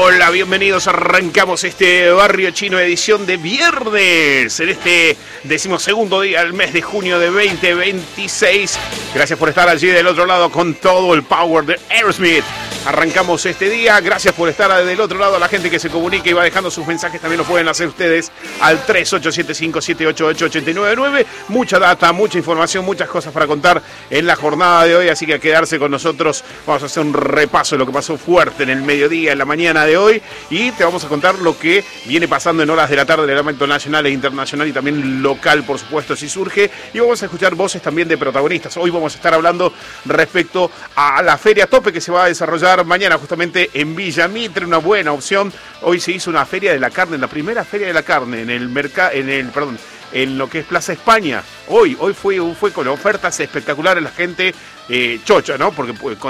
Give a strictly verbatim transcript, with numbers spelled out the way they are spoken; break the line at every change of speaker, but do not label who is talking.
Hola, bienvenidos. Arrancamos este Barrio Chino edición de viernes, en este decimosegundo día del mes de junio de veinte veintiséis. Gracias por estar allí del otro lado con todo el power de Aerosmith. Arrancamos este día, gracias por estar del otro lado, a la gente que se comunica y va dejando sus mensajes, también lo pueden hacer ustedes al tres ocho siete cinco siete ocho ocho ocho nueve nueve. Mucha data, mucha información, muchas cosas para contar en la jornada de hoy, así que a quedarse con nosotros. Vamos a hacer un repaso de lo que pasó fuerte en el mediodía, en la mañana de hoy, y te vamos a contar lo que viene pasando en horas de la tarde en el ámbito nacional e internacional y también local, por supuesto, si surge, y vamos a escuchar voces también de protagonistas. Hoy vamos a estar hablando respecto a la Feria Tope que se va a desarrollar mañana justamente en Villa Mitre, una buena opción. Hoy se hizo una feria de la carne, la primera feria de la carne en el mercado, en el, perdón, en lo que es Plaza España. Hoy, hoy fue, fue con ofertas espectaculares, la gente eh, chocha, ¿no? Porque con